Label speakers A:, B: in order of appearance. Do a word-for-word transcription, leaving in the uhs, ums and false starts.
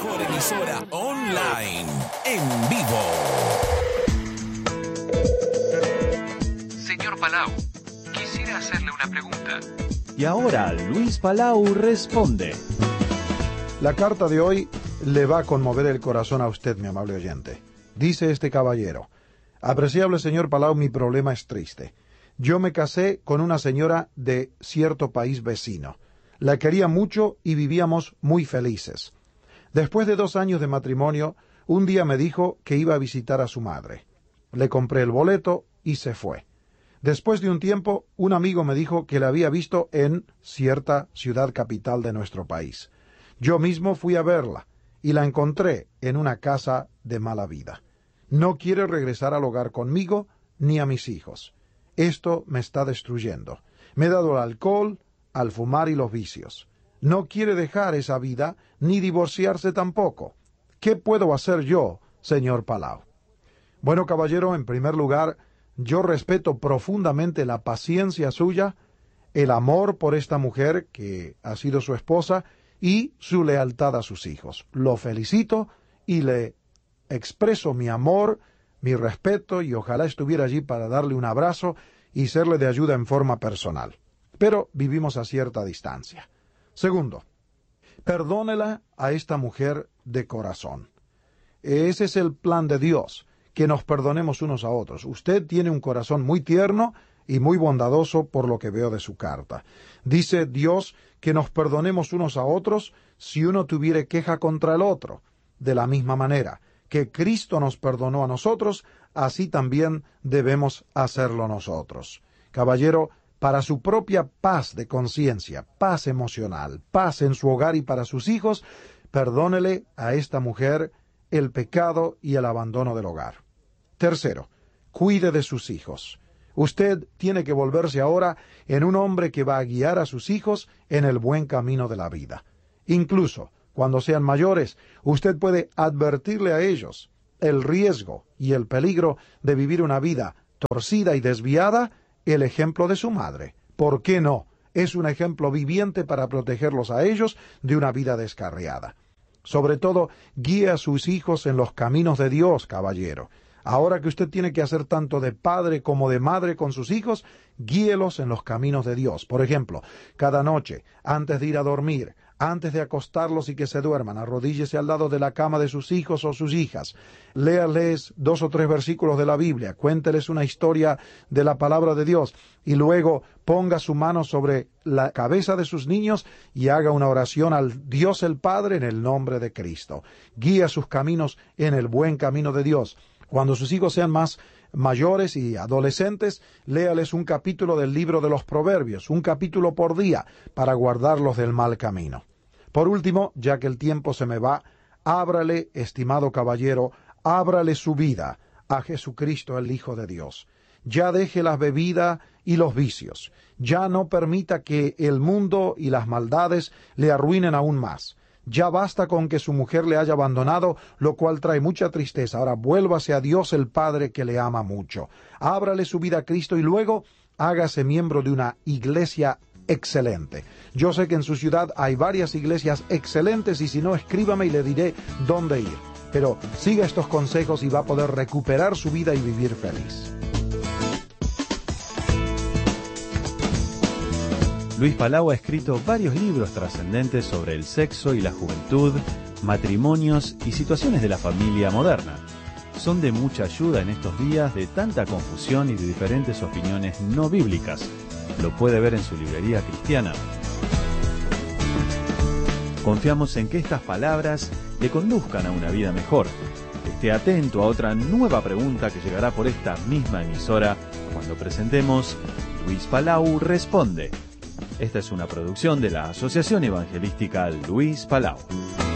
A: mejor emisora online, en vivo.
B: Señor Palau, quisiera hacerle una pregunta.
C: Y ahora Luis Palau responde.
D: La carta de hoy le va a conmover el corazón a usted, mi amable oyente. Dice este caballero: apreciable señor Palau, mi problema es triste. Yo me casé con una señora de cierto país vecino. La quería mucho y vivíamos muy felices. Después de dos años de matrimonio, un día me dijo que iba a visitar a su madre. Le compré el boleto y se fue. Después de un tiempo, un amigo me dijo que la había visto en cierta ciudad capital de nuestro país. Yo mismo fui a verla y la encontré en una casa de mala vida. No quiere regresar al hogar conmigo ni a mis hijos. Esto me está destruyendo. Me he dado al alcohol, al fumar y los vicios. No quiere dejar esa vida ni divorciarse tampoco. ¿Qué puedo hacer yo, señor Palau? Bueno, caballero, en primer lugar, yo respeto profundamente la paciencia suya, el amor por esta mujer que ha sido su esposa y su lealtad a sus hijos. Lo felicito y le expreso mi amor, mi respeto, y ojalá estuviera allí para darle un abrazo y serle de ayuda en forma personal. Pero vivimos a cierta distancia. Segundo, perdónela a esta mujer de corazón. Ese es el plan de Dios, que nos perdonemos unos a otros. Usted tiene un corazón muy tierno y muy bondadoso por lo que veo de su carta. Dice Dios que nos perdonemos unos a otros si uno tuviere queja contra el otro. De la misma manera que Cristo nos perdonó a nosotros, así también debemos hacerlo nosotros. Caballero, para su propia paz de conciencia, paz emocional, paz en su hogar y para sus hijos, perdónele a esta mujer el pecado y el abandono del hogar. Tercero, cuide de sus hijos. Usted tiene que volverse ahora en un hombre que va a guiar a sus hijos en el buen camino de la vida. Incluso cuando sean mayores, usted puede advertirle a ellos el riesgo y el peligro de vivir una vida torcida y desviada. El ejemplo de su madre, ¿por qué no? Es un ejemplo viviente para protegerlos a ellos de una vida descarriada. Sobre todo, guíe a sus hijos en los caminos de Dios, caballero. Ahora que usted tiene que hacer tanto de padre como de madre con sus hijos, guíelos en los caminos de Dios. Por ejemplo, cada noche, antes de ir a dormir, antes de acostarlos y que se duerman, arrodíllese al lado de la cama de sus hijos o sus hijas. Léales dos o tres versículos de la Biblia, cuénteles una historia de la palabra de Dios y luego ponga su mano sobre la cabeza de sus niños y haga una oración al Dios el Padre en el nombre de Cristo. Guía sus caminos en el buen camino de Dios. Cuando sus hijos sean más mayores y adolescentes, léales un capítulo del libro de los Proverbios, un capítulo por día, para guardarlos del mal camino. Por último, ya que el tiempo se me va, ábrale, estimado caballero, ábrale su vida a Jesucristo, el Hijo de Dios. Ya deje la bebida y los vicios. Ya no permita que el mundo y las maldades le arruinen aún más. Ya basta con que su mujer le haya abandonado, lo cual trae mucha tristeza. Ahora vuélvase a Dios el Padre que le ama mucho. Ábrale su vida a Cristo y luego hágase miembro de una iglesia excelente. Yo sé que en su ciudad hay varias iglesias excelentes y si no, escríbame y le diré dónde ir. Pero siga estos consejos y va a poder recuperar su vida y vivir feliz.
C: Luis Palau ha escrito varios libros trascendentes sobre el sexo y la juventud, matrimonios y situaciones de la familia moderna. Son de mucha ayuda en estos días de tanta confusión y de diferentes opiniones no bíblicas. Lo puede ver en su librería cristiana. Confiamos en que estas palabras le conduzcan a una vida mejor. Esté atento a otra nueva pregunta que llegará por esta misma emisora cuando presentemos Luis Palau Responde. Esta es una producción de la Asociación Evangelística Luis Palau.